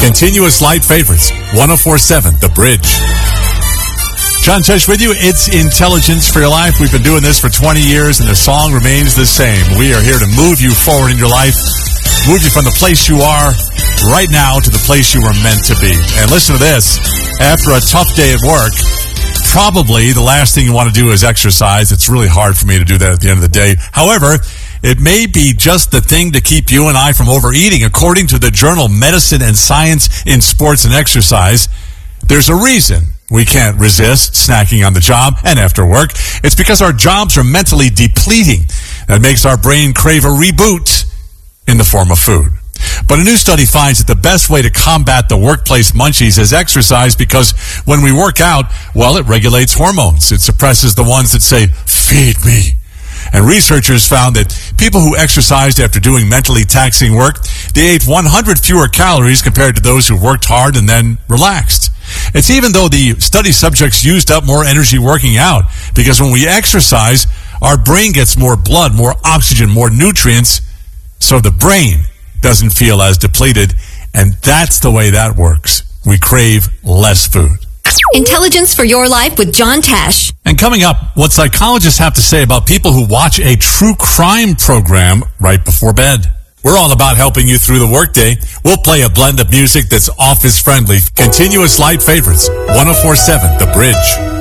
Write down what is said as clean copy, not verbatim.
Continuous light favorites. 104.7 The Bridge. John Tesh with you. It's Intelligence for Your Life. We've been doing this for 20 years, and the song remains the same. We are here to move you forward in your life, move you from the place you are right now to the place you were meant to be. And listen to this. After a tough day at work, probably the last thing you want to do is exercise. It's really hard for me to do that at the end of the day. However, it may be just the thing to keep you and I from overeating. According to the journal Medicine and Science in Sports and Exercise, there's a reason we can't resist snacking on the job and after work. It's because our jobs are mentally depleting. That makes our brain crave a reboot in the form of food. But a new study finds that the best way to combat the workplace munchies is exercise, because when we work out, well, it regulates hormones. It suppresses the ones that say, feed me. And researchers found that people who exercised after doing mentally taxing work, they ate 100 fewer calories compared to those who worked hard and then relaxed. It's even though the study subjects used up more energy working out, because when we exercise, our brain gets more blood, more oxygen, more nutrients, so the brain doesn't feel as depleted, and that's the way that works. We crave less food. Intelligence for Your Life with John Tesh. And coming up, what psychologists have to say about people who watch a true crime program right before bed. We're all about helping you through the workday. We'll play a blend of music that's office-friendly. Continuous light favorites. 104.7 The Bridge.